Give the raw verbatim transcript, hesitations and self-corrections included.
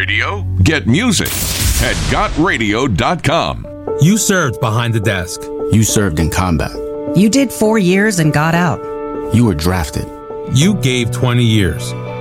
radio? Get music at got radio dot com. You served behind the desk. You served in combat. You did four years and got out. You were drafted. You gave twenty years.